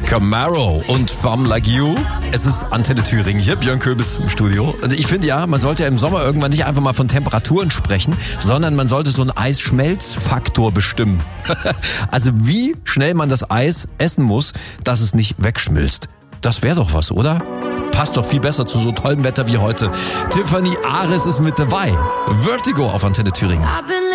Camaro und Femme Like You. Es ist Antenne Thüringen hier, Björn Köbis im Studio. Und ich finde ja, man sollte ja im Sommer irgendwann nicht einfach mal von Temperaturen sprechen, sondern man sollte so einen Eisschmelzfaktor bestimmen. Also wie schnell man das Eis essen muss, dass es nicht wegschmilzt. Das wäre doch was, oder? Passt doch viel besser zu so tollem Wetter wie heute. Tiffany Ares ist mit dabei. Vertigo auf Antenne Thüringen.